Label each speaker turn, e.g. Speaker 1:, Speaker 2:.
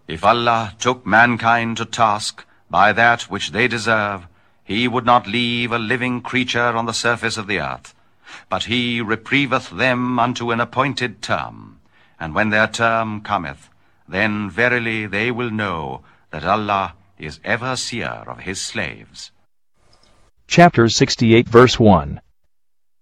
Speaker 1: If Allah took mankind to task by that which they deserve, he would not leave a living creature on the surface of the earth. But he reprieveth them unto an appointed term. And when their term cometh, then verily they will know that Allah is ever seer of his slaves.
Speaker 2: Chapter 68 verse 1.